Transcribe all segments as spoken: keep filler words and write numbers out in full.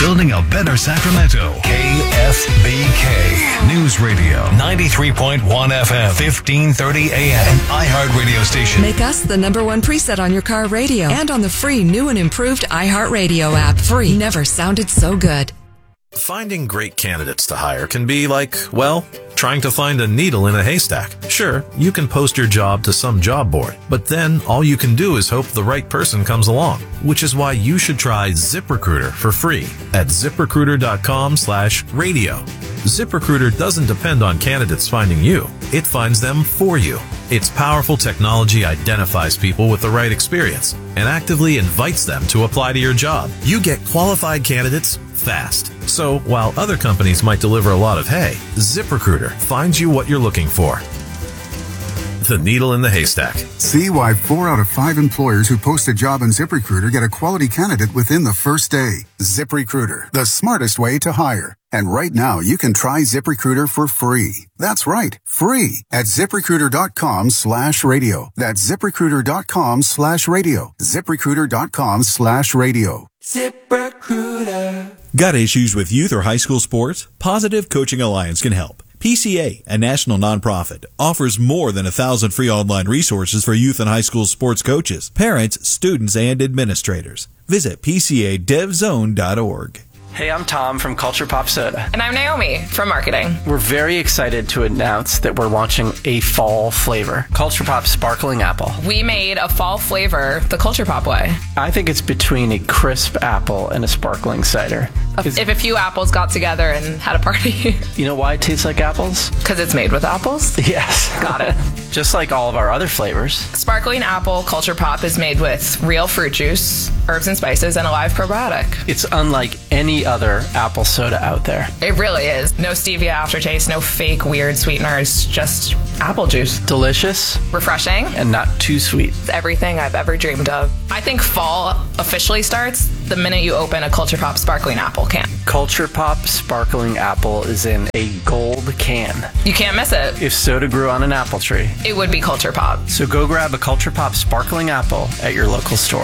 building a better Sacramento. K F B K News Radio, ninety-three point one F M, fifteen thirty A M, an iHeart radio station. Make us the number one preset on your car radio and on the free new and improved iHeartRadio app. Free never sounded so good. Finding great candidates to hire can be like, well, trying to find a needle in a haystack. Sure, you can post your job to some job board, but then all you can do is hope the right person comes along, which is why you should try ZipRecruiter for free at ZipRecruiter.com slash radio. ZipRecruiter doesn't depend on candidates finding you. It finds them for you. Its powerful technology identifies people with the right experience and actively invites them to apply to your job. You get qualified candidates fast. So while other companies might deliver a lot of hay, ZipRecruiter finds you what you're looking for. The needle in the haystack. See why four out of five employers who post a job on ZipRecruiter get a quality candidate within the first day. ZipRecruiter, the smartest way to hire. And right now, you can try ZipRecruiter for free. That's right, free at ZipRecruiter.com slash radio. That's ZipRecruiter.com slash radio. ZipRecruiter.com slash radio. ZipRecruiter. Got issues with youth or high school sports? Positive Coaching Alliance can help. P C A, a national nonprofit, offers more than a thousand free online resources for youth and high school sports coaches, parents, students, and administrators. Visit P C A dev zone dot org. Hey, I'm Tom from Culture Pop Soda. And I'm Naomi from marketing. We're very excited to announce that we're launching a fall flavor, Culture Pop Sparkling Apple. We made a fall flavor the Culture Pop way. I think it's between a crisp apple and a sparkling cider. If, if a few apples got together and had a party. You know why it tastes like apples? Because it's made with apples? Yes. Got it. Just like all of our other flavors. Sparkling Apple Culture Pop is made with real fruit juice, herbs and spices, and a live probiotic. It's unlike any other apple soda out there. It really is. No stevia aftertaste, no fake weird sweeteners, just apple juice. Delicious. Refreshing. And not too sweet. It's everything I've ever dreamed of. I think fall officially starts the minute you open a Culture Pop Sparkling Apple can. Culture Pop Sparkling Apple is in a gold can. You can't miss it. If soda grew on an apple tree, it would be Culture Pop. So go grab a Culture Pop Sparkling Apple at your local store.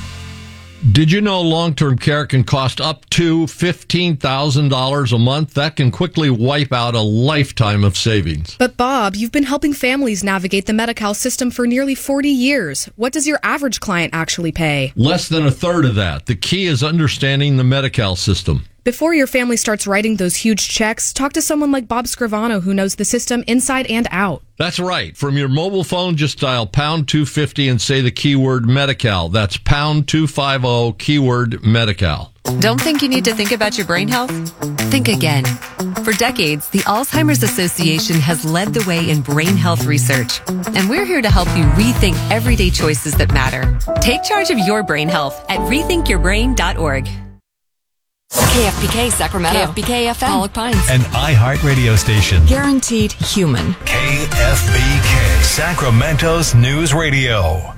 Did you know long-term care can cost up to fifteen thousand dollars a month? That can quickly wipe out a lifetime of savings. But Bob, you've been helping families navigate the Medi-Cal system for nearly forty years. What does your average client actually pay? Less than a third of that. The key is understanding the Medi-Cal system. Before your family starts writing those huge checks, talk to someone like Bob Scrivano who knows the system inside and out. That's right. From your mobile phone, just dial pound two fifty and say the keyword Medi-Cal. That's pound two fifty, keyword Medi-Cal. Don't think you need to think about your brain health? Think again. For decades, the Alzheimer's Association has led the way in brain health research, and we're here to help you rethink everyday choices that matter. Take charge of your brain health at rethink your brain dot org. K F B K Sacramento. K F B K F M. Pollock Pines. An iHeart radio station. Guaranteed human. K F B K, Sacramento's News Radio.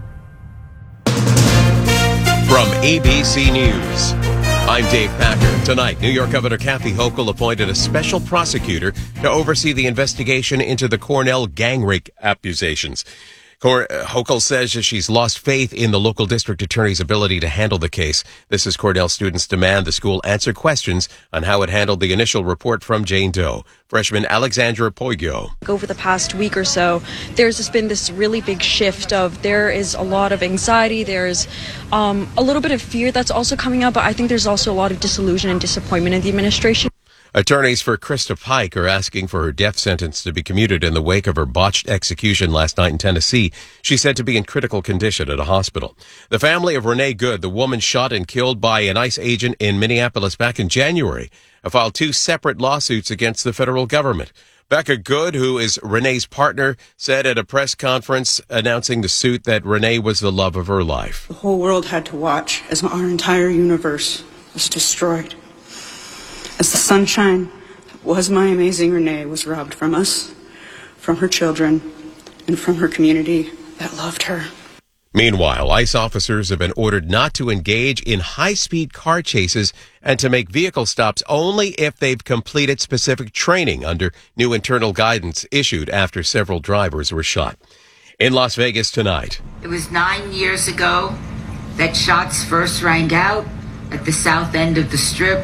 From A B C News, I'm Dave Packer. Tonight, New York Governor Kathy Hochul appointed a special prosecutor to oversee the investigation into the Cornell gang rape accusations. Hochul says she's lost faith in the local district attorney's ability to handle the case. This as Cornell students demand the school answer questions on how it handled the initial report from Jane Doe. Freshman Alexandra Poigio. Over the past week or so, there's just been this really big shift of there is a lot of anxiety, there's um, a little bit of fear that's also coming up, but I think there's also a lot of disillusion and disappointment in the administration. Attorneys for Krista Pike are asking for her death sentence to be commuted in the wake of her botched execution last night in Tennessee. She's said to be in critical condition at a hospital. The family of Renee Good, the woman shot and killed by an ICE agent in Minneapolis back in January, have filed two separate lawsuits against the federal government. Becca Good, who is Renee's partner, said at a press conference announcing the suit that Renee was the love of her life. The whole world had to watch as our entire universe was destroyed. As the sunshine that was my amazing Renee was robbed from us, from her children, and from her community that loved her. Meanwhile, ICE officers have been ordered not to engage in high-speed car chases and to make vehicle stops only if they've completed specific training under new internal guidance issued after several drivers were shot. In Las Vegas tonight. It was nine years ago that shots first rang out at the south end of the Strip.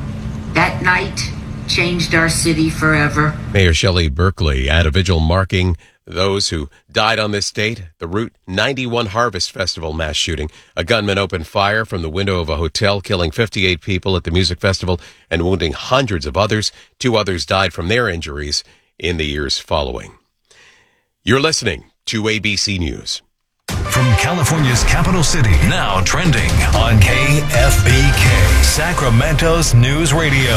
That night changed our city forever. Mayor Shelley Berkeley at a vigil marking those who died on this date. The Route ninety-one Harvest Festival mass shooting. A gunman opened fire from the window of a hotel, killing fifty-eight people at the music festival and wounding hundreds of others. Two others died from their injuries in the years following. You're listening to A B C News. From California's capital city, now trending on K F B K, Sacramento's News Radio.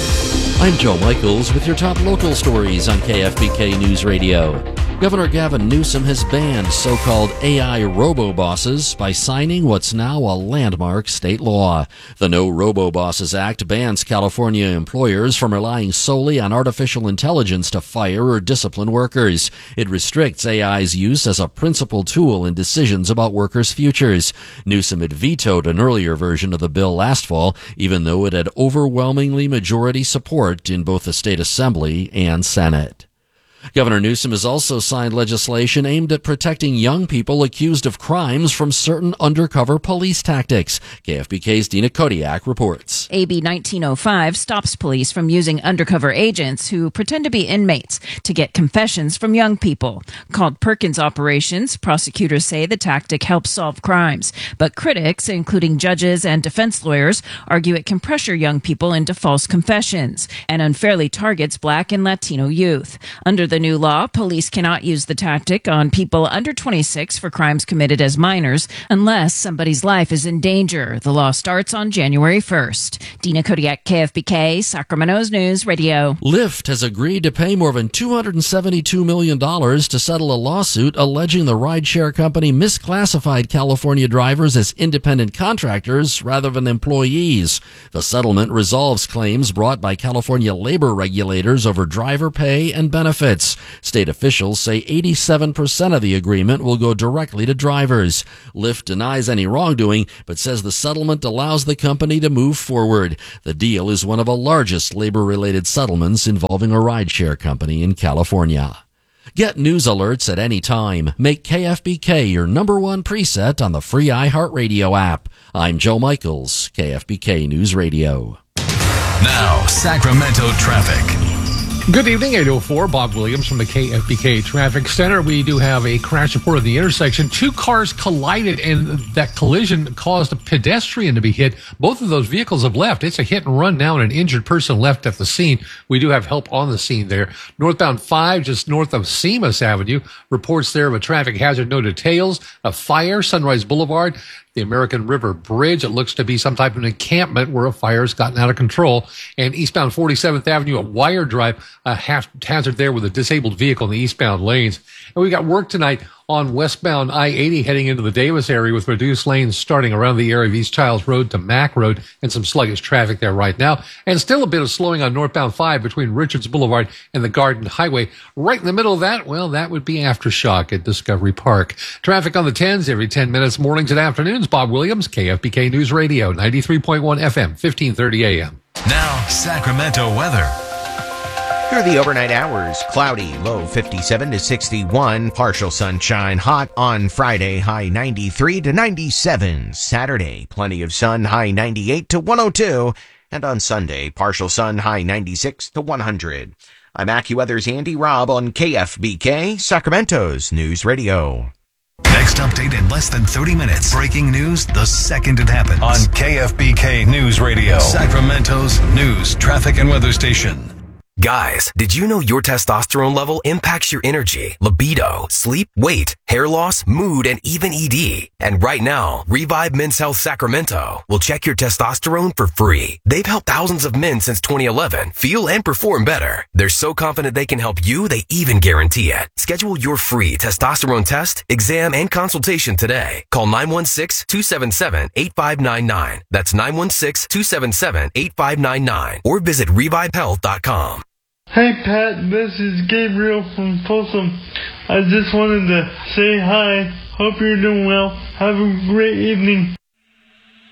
I'm Joe Michaels with your top local stories on K F B K News Radio. Governor Gavin Newsom has banned so-called A I robo-bosses by signing what's now a landmark state law. The No Robo-Bosses Act bans California employers from relying solely on artificial intelligence to fire or discipline workers. It restricts A I's use as a principal tool in decisions about workers' futures. Newsom had vetoed an earlier version of the bill last fall, even though it had overwhelmingly majority support in both the state assembly and Senate. Governor Newsom has also signed legislation aimed at protecting young people accused of crimes from certain undercover police tactics. K F B K's Dina Kodiak reports. A B nineteen oh five stops police from using undercover agents who pretend to be inmates to get confessions from young people. Called Perkins operations, prosecutors say the tactic helps solve crimes. But critics, including judges and defense lawyers, argue it can pressure young people into false confessions and unfairly targets Black and Latino youth. Under the new law, police cannot use the tactic on people under twenty-six for crimes committed as minors unless somebody's life is in danger. The law starts on January first. Dina Kodiak, K F B K, Sacramento's News Radio. Lyft has agreed to pay more than two hundred seventy-two million dollars to settle a lawsuit alleging the rideshare company misclassified California drivers as independent contractors rather than employees. The settlement resolves claims brought by California labor regulators over driver pay and benefits. State officials say eighty-seven percent of the agreement will go directly to drivers. Lyft denies any wrongdoing, but says the settlement allows the company to move forward. The deal is one of the largest labor-related settlements involving a rideshare company in California. Get news alerts at any time. Make K F B K your number one preset on the free iHeartRadio app. I'm Joe Michaels, K F B K News Radio. Now, Sacramento traffic. Good evening, eight oh four. Bob Williams from the K F B K Traffic Center. We do have a crash report at the intersection. Two cars collided, and that collision caused a pedestrian to be hit. Both of those vehicles have left. It's a hit and run now, and an injured person left at the scene. We do have help on the scene there. Northbound five, just north of Seamus Avenue. Reports there of a traffic hazard. No details. A fire, Sunrise Boulevard. The American River Bridge. It looks to be some type of encampment where a fire has gotten out of control. And eastbound forty-seventh Avenue at Wire Drive, a hazard there with a disabled vehicle in the eastbound lanes. And we got work tonight on westbound I eighty heading into the Davis area with reduced lanes starting around the area of East Childs Road to Mack Road and some sluggish traffic there right now. And still a bit of slowing on northbound five between Richards Boulevard and the Garden Highway. Right in the middle of that, well, that would be Aftershock at Discovery Park. Traffic on the tens every ten minutes, mornings and afternoons. Bob Williams, K F B K News Radio, ninety-three point one F M, fifteen thirty A M. Now, Sacramento weather. Here are the overnight hours. Cloudy, low fifty-seven to sixty-one. Partial sunshine, hot on Friday, high ninety-three to ninety-seven. Saturday, plenty of sun, high ninety-eight to one oh two. And on Sunday, partial sun, high ninety-six to one hundred. I'm AccuWeather's Andy Robb on K F B K, Sacramento's News Radio. Next update in less than thirty minutes. Breaking news the second it happens. On K F B K News Radio, Sacramento's news, traffic, and weather station. Guys, did you know your testosterone level impacts your energy, libido, sleep, weight, hair loss, mood, and even E D? And right now, Revive Men's Health Sacramento will check your testosterone for free. They've helped thousands of men since twenty eleven feel and perform better. They're so confident they can help you, they even guarantee it. Schedule your free testosterone test, exam, and consultation today. Call nine one six, two seven seven, eight five nine nine. That's nine one six, two seven seven, eight five nine nine. Or visit revive health dot com. Hey Pat, this is Gabriel from Folsom. I just wanted to say hi. Hope you're doing well. Have a great evening.